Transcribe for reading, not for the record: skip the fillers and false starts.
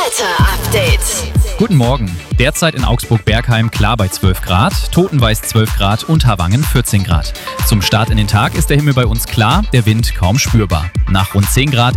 Wetter-Update. Guten Morgen. Derzeit in Augsburg-Bergheim klar bei 12 Grad, Totenvais 12 Grad und Havangen 14 Grad. Zum Start in den Tag ist der Himmel bei uns klar, der Wind kaum spürbar. Nach rund 10 Grad